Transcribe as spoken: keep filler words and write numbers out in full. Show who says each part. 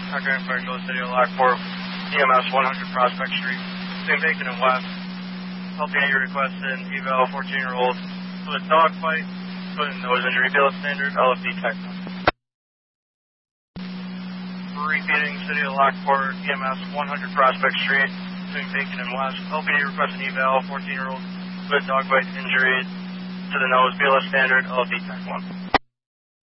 Speaker 1: Tucker and Fairfield City of Lockport, E M S one hundred Prospect Street, between Bacon and West. Helping you request an eval fourteen-year-old with a dog fight, foot and nose injury, Bailiff Standard, L F D Tech. Repeating City of Lockport, E M S one hundred Prospect Street, between Bacon and West. Helping you request an eval fourteen-year-old with a dog bite injury to the nose, Bailiff Standard, L F D Tech one.